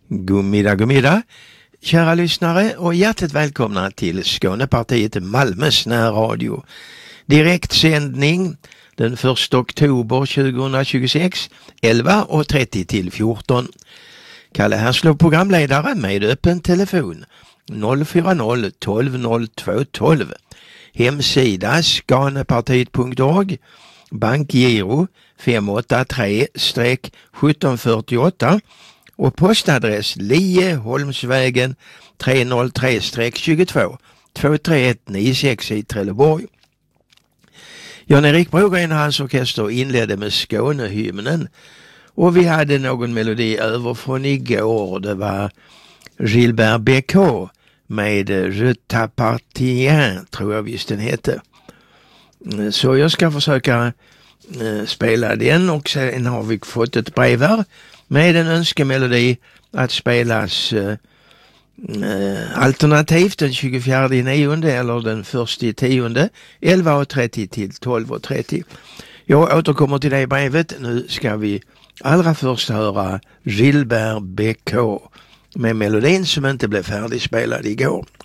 God middag, kära lyssnare, och hjärtligt välkomna till Skånepartiet Malmös närradio. Direktsändning den 1 oktober 2026, 11:30 till 14. Kalle Herslov, programledare, med öppen telefon 040 12 02 12. Hemsida skanepartiet.org, bankgiro 583-1748 och postadress Lieholmsvägen 303-22 23196 i Trelleborg. Jan-Erik Brogren och hans orkester inledde med Skånehymnen, och vi hade någon melodi över från igår. Det var Gilbert Bécaud med Je t'appartiens, tror jag visst den hette. Så jag ska försöka spela den, och sen har vi fått ett brev här med en önskemelodi att spelas alternativt den 24/9 eller den 1/10, 11:30 till 12:30. Jag återkommer till det brevet. Nu ska vi allra först höra Gilbert Bécaud med melodin som inte blev färdigspelad igår.